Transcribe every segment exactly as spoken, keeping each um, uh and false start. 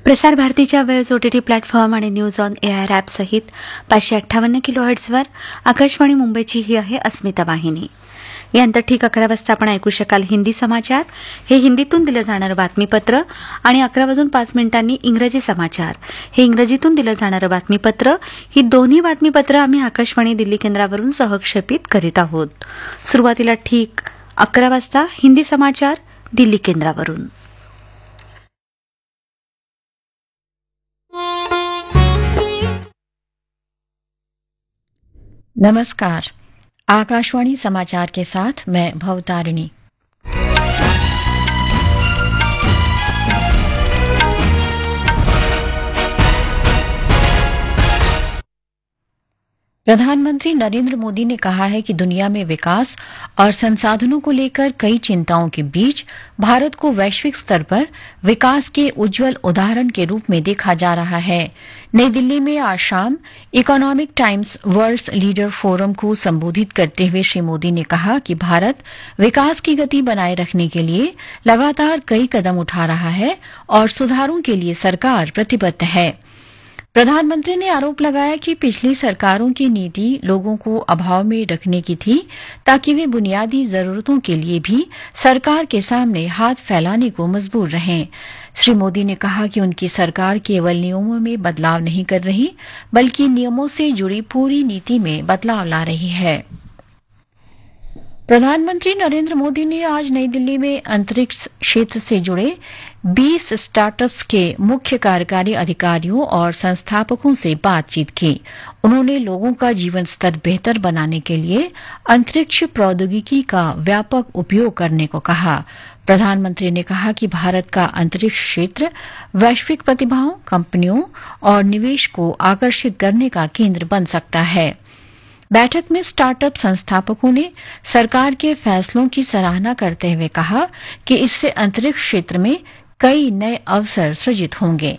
प्रसार भारतीच्या वेळेस ओटीटी प्लॅटफॉर्म आणि न्यूज ऑन एआर ॲप सहित पाचशे अठ्ठावन्न किलो हर्ट्झवर आकाशवाणी मुंबईची ही आहे अस्मिता वाहिनी. यानंतर ठीक अकरा वाजता आपण ऐकू शकाल हिंदी समाचार. हे हिंदीतून दिलं जाणारं बातमीपत्र. आणि अकरा वाजून पाच मिनिटांनी इंग्रजी समाचार. हे इंग्रजीतून दिलं जाणारं बातमीपत्र. ही दोन्ही बातमीपत्र आम्ही आकाशवाणी दिल्ली केंद्रावरून सहक्षेपित करीत आहोत. सुरुवातीला ठीक अकरा वाजता हिंदी समाचार दिल्ली केंद्रावरून. नमस्कार. आकाशवाणी समाचार के साथ मैं भवतारिणी. प्रधानमंत्री नरेंद्र मोदी ने कहा है कि दुनिया में विकास और संसाधनों को लेकर कई चिंताओं के बीच भारत को वैश्विक स्तर पर विकास के उज्जवल उदाहरण के रूप में देखा जा रहा है. नई दिल्ली में आज शाम economic times world's leader forum को संबोधित करते हुए श्री मोदी ने कहा कि भारत विकास की गति बनाए रखने के लिए लगातार कई कदम उठा रहा है और सुधारों के लिए सरकार प्रतिबद्ध है. प्रधानमंत्री ने आरोप लगाया कि पिछली सरकारों की नीति लोगों को अभाव में रखने की थी ताकि वे बुनियादी जरूरतों के लिए भी सरकार के सामने हाथ फैलाने को मजबूर रहें. श्री मोदी ने कहा कि उनकी सरकार केवल नियमों में बदलाव नहीं कर रही बल्कि नियमों से जुड़ी पूरी नीति में बदलाव ला रही है. प्रधानमंत्री नरेंद्र मोदी ने आज नई दिल्ली में अंतरिक्ष क्षेत्र से जुड़े बीस स्टार्टअप्स के मुख्य कार्यकारी अधिकारियों और संस्थापकों से बातचीत की. उन्होंने लोगों का जीवन स्तर बेहतर बनाने के लिए अंतरिक्ष प्रौद्योगिकी का व्यापक उपयोग करने को कहा. प्रधानमंत्री ने कहा कि भारत का अंतरिक्ष क्षेत्र वैश्विक प्रतिभाओं, कंपनियों और निवेश को आकर्षित करने का केंद्र बन सकता है. बैठक में स्टार्टअप संस्थापकों ने सरकार के फैसलों की सराहना करते हुए कहा कि इससे अंतरिक्ष क्षेत्र में कई नए अवसर सृजित होंगे.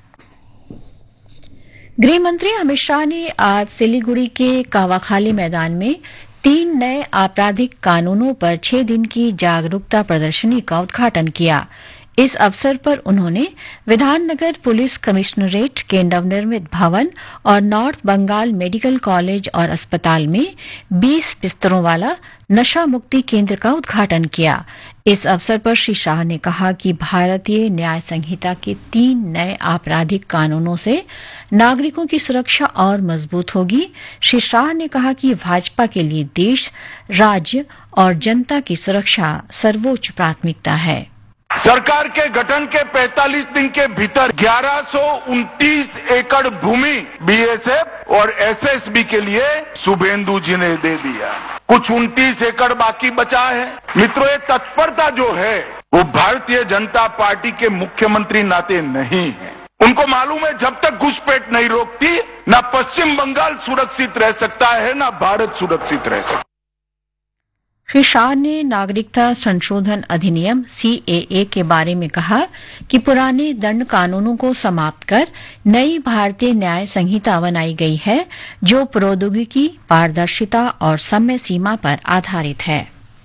गृह मंत्री अमित शाह ने आज सिलीगुड़ी के कावाखाली मैदान में तीन नए आपराधिक कानूनों पर छह दिन की जागरूकता प्रदर्शनी का उद्घाटन किया. इस अवसर पर उन्होंने विधाननगर पुलिस कमिश्नरेट के नवनिर्मित भवन और नॉर्थ बंगाल मेडिकल कॉलेज और अस्पताल में बीस बिस्तरों वाला नशा मुक्ति केंद्र का उद्घाटन किया. इस अवसर पर श्री शाह ने कहा कि भारतीय न्याय संहिता के तीन नए आपराधिक कानूनों से नागरिकों की सुरक्षा और मजबूत होगी. श्री शाह ने कहा कि भाजपा के लिए देश, राज्य और जनता की सुरक्षा सर्वोच्च प्राथमिकता है. सरकार के गठन के पैंतालीस दिन के भीतर ग्यारह सौ उनतीस एकड़ भूमि बीएसएफ और एसएसबी के लिए शुभेंदु जी ने दे दिया. कुछ उनतीस एकड़ बाकी बचा है. मित्रों, ये तत्परता जो है वो भारतीय जनता पार्टी के मुख्यमंत्री नाते नहीं है. उनको मालूम है जब तक घुसपैठ नहीं रोकती ना पश्चिम बंगाल सुरक्षित रह सकता है ना भारत सुरक्षित रह सकता है. श्री शाह ने नागरिकता संशोधन अधिनियम सीएए के बारे में कहा कि पुराने दंड कानूनों को समाप्त कर नई भारतीय न्याय संहिता बनाई गई है जो प्रौद्योगिकी, पारदर्शिता और समय सीमा पर आधारित है.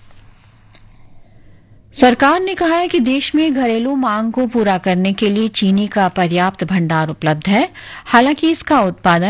सरकार ने कहा है कि देश में घरेलू मांग को पूरा करने के लिए चीनी का पर्याप्त भंडार उपलब्ध है. हालांकि इसका उत्पादन